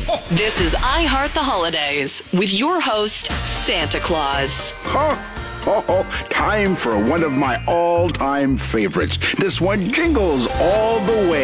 This is I Heart the Holidays with your host, Santa Claus. Time for one of my all-time favorites. This one jingles all the way.